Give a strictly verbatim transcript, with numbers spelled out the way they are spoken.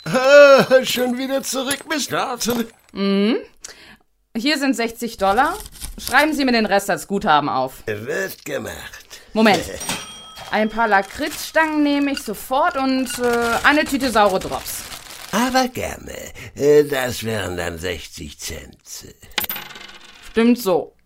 Ah, schon wieder zurück, Miss Norton. Mhm. Hier sind sechzig Dollar. Schreiben Sie mir den Rest als Guthaben auf. Wird gemacht. Moment. Ein paar Lakritzstangen nehme ich sofort und äh, eine Tüte saure Drops. Aber gerne. Das wären dann sechzig Cent. Stimmt so.